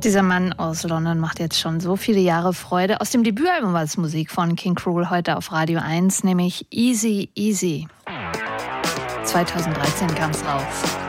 Dieser Mann aus London macht jetzt schon so viele Jahre Freude. Aus dem Debütalbum war es Musik von King Krule heute auf Radio 1, nämlich Easy Easy. 2013 kam es raus.